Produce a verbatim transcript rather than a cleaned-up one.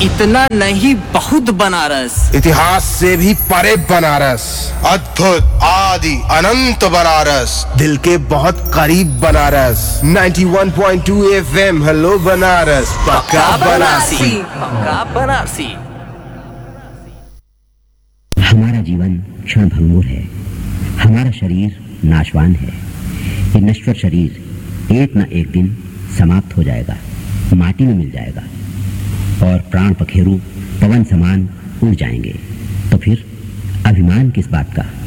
इतना नहीं बहुत बनारस, इतिहास से भी परे बनारस, अद्भुत आदि अनंत बनारस, दिल के बहुत करीब बनारस। इक्यानवे पॉइंट दो एफएम हेलो बनारस, पक्का बनारसी, पक्का बनारसी। हमारा जीवन क्षणभंगुर है, हमारा शरीर नाशवान है। ये नश्वर शरीर एक न एक दिन समाप्त हो जाएगा, माटी में मिल जाएगा और प्राण पखेरु पवन समान उड़ जाएंगे। तो फिर अभिमान किस बात का?